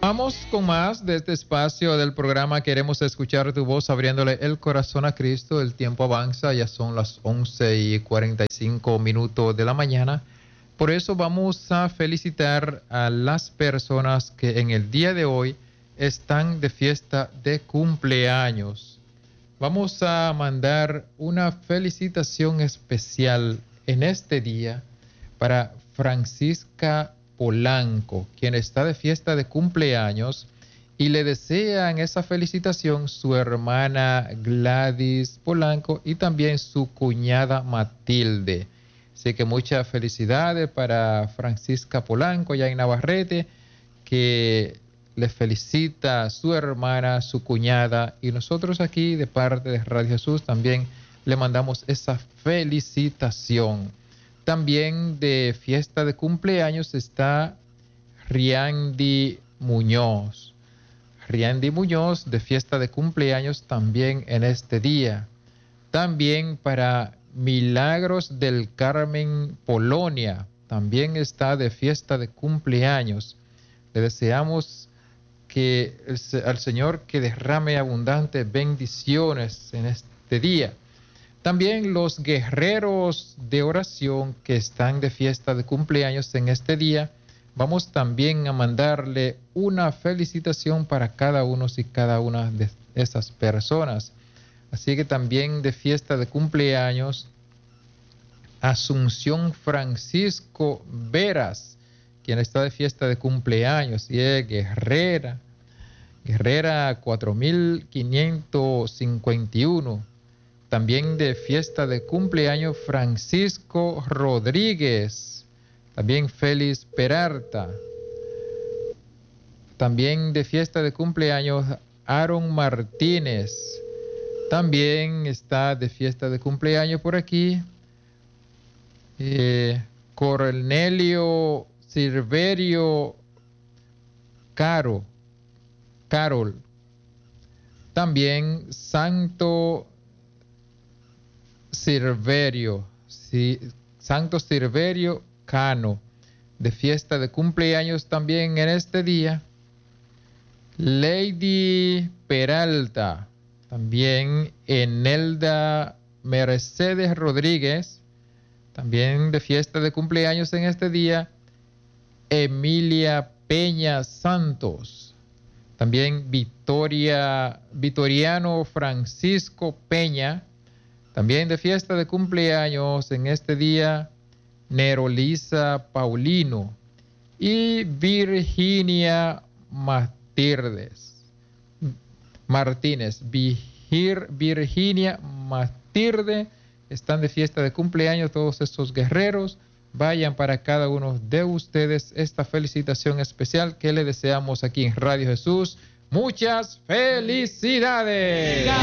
Continuamos con más de este espacio del programa. Queremos escuchar tu voz abriéndole el corazón a Cristo. El tiempo avanza, ya son las 11:45 de la mañana. Por eso vamos a felicitar a las personas que en el día de hoy están de fiesta de cumpleaños. Vamos a mandar una felicitación especial en este día para Francisca Polanco, quien está de fiesta de cumpleaños, y le desean esa felicitación su hermana Gladys Polanco y también su cuñada Matilde. Así que muchas felicidades para Francisca Polanco ya en Navarrete, que le felicita a su hermana, su cuñada, y nosotros aquí de parte de Radio Jesús también le mandamos esa felicitación. También de fiesta de cumpleaños está Riandy Muñoz. Riandy Muñoz de fiesta de cumpleaños también en este día. También para Milagros del Carmen Polonia, también está de fiesta de cumpleaños. Le deseamos al Señor que derrame abundantes bendiciones en este día. También los guerreros de oración que están de fiesta de cumpleaños en este día, vamos también a mandarle una felicitación para cada uno y cada una de esas personas. Así que también de fiesta de cumpleaños, Asunción Francisco Veras, quien está de fiesta de cumpleaños y es Guerrera 4551. También de fiesta de cumpleaños Francisco Rodríguez. También Félix Peralta. También de fiesta de cumpleaños Aaron Martínez. También está de fiesta de cumpleaños por aquí Cornelio Silverio Carol. También Santo Silverio Cano, de fiesta de cumpleaños también en este día. Lady Peralta, también Enelda Mercedes Rodríguez, también de fiesta de cumpleaños en este día. Emilia Peña Santos, también Vitoriano Francisco Peña, también de fiesta de cumpleaños en este día. Nerolisa Paulino y Virginia Martínez. Virginia Martínez están de fiesta de cumpleaños todos estos guerreros. Vayan para cada uno de ustedes esta felicitación especial que le deseamos aquí en Radio Jesús. Muchas felicidades.